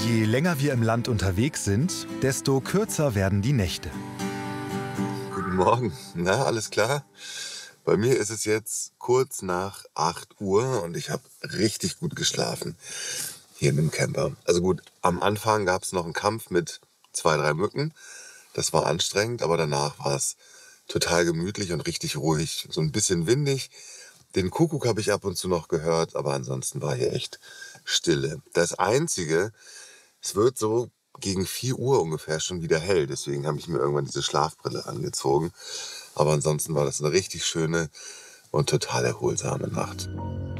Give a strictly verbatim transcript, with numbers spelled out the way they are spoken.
Je länger wir im Land unterwegs sind, desto kürzer werden die Nächte. Guten Morgen. Na, alles klar? Bei mir ist es jetzt kurz nach acht Uhr und ich habe richtig gut geschlafen hier in dem Camper. Also gut, am Anfang gab es noch einen Kampf mit zwei, drei Mücken. Das war anstrengend, aber danach war es total gemütlich und richtig ruhig. So ein bisschen windig. Den Kuckuck habe ich ab und zu noch gehört, aber ansonsten war hier echt Stille. Das Einzige, es wird so gegen vier Uhr ungefähr schon wieder hell. Deswegen habe ich mir irgendwann diese Schlafbrille angezogen. Aber ansonsten war das eine richtig schöne und total erholsame Nacht.